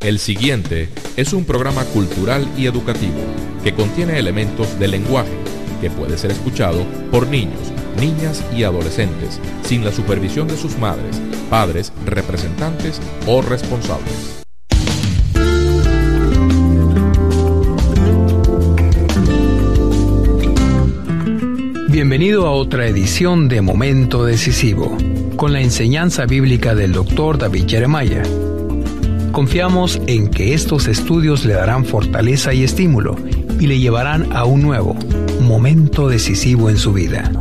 El siguiente es un programa cultural y educativo que contiene elementos de lenguaje que puede ser escuchado por niños, niñas y adolescentes sin la supervisión de sus madres, padres, representantes o responsables. Bienvenido a otra edición de Momento Decisivo, con la enseñanza bíblica del Dr. David Jeremiah. Confiamos en que estos estudios le darán fortaleza y estímulo y le llevarán a un nuevo momento decisivo en su vida.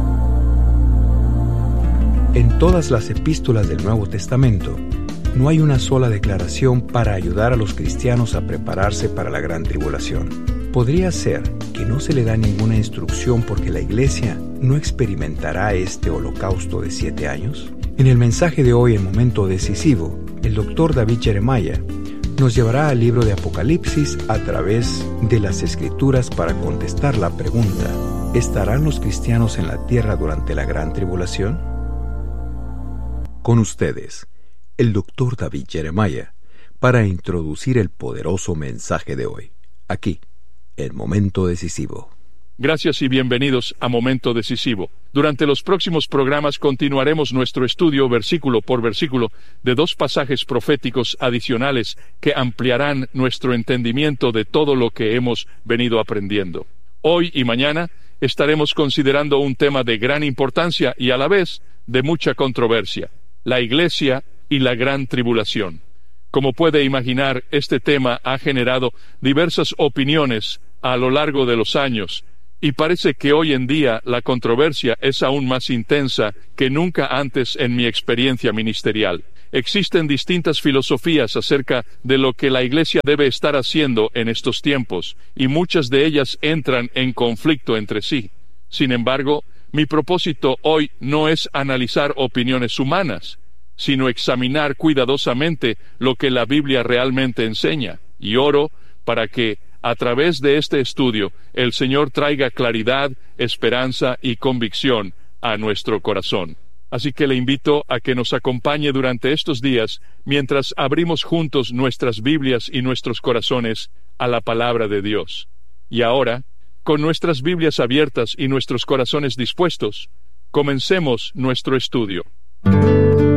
En todas las epístolas del Nuevo Testamento, no hay una sola declaración para ayudar a los cristianos a prepararse para la gran tribulación. Podría ser que no se le da ninguna instrucción porque la iglesia no experimentará este holocausto de 7 años. En el mensaje de hoy en Momento Decisivo, el Dr. David Jeremiah nos llevará al libro de Apocalipsis a través de las Escrituras para contestar la pregunta: ¿estarán los cristianos en la tierra durante la gran tribulación? Con ustedes, el Dr. David Jeremiah, para introducir el poderoso mensaje de hoy, aquí, en Momento Decisivo. Gracias y bienvenidos a Momento Decisivo. Durante los próximos programas continuaremos nuestro estudio versículo por versículo de 2 pasajes proféticos adicionales que ampliarán nuestro entendimiento de todo lo que hemos venido aprendiendo. Hoy y mañana estaremos considerando un tema de gran importancia y a la vez de mucha controversia: la Iglesia y la gran tribulación. Como puede imaginar, este tema ha generado diversas opiniones a lo largo de los años, y parece que hoy en día la controversia es aún más intensa que nunca antes en mi experiencia ministerial. Existen distintas filosofías acerca de lo que la Iglesia debe estar haciendo en estos tiempos, y muchas de ellas entran en conflicto entre sí. Sin embargo, mi propósito hoy no es analizar opiniones humanas, sino examinar cuidadosamente lo que la Biblia realmente enseña, y oro para que, a través de este estudio, el Señor traiga claridad, esperanza y convicción a nuestro corazón. Así que le invito a que nos acompañe durante estos días mientras abrimos juntos nuestras Biblias y nuestros corazones a la palabra de Dios. Y ahora, con nuestras Biblias abiertas y nuestros corazones dispuestos, comencemos nuestro estudio.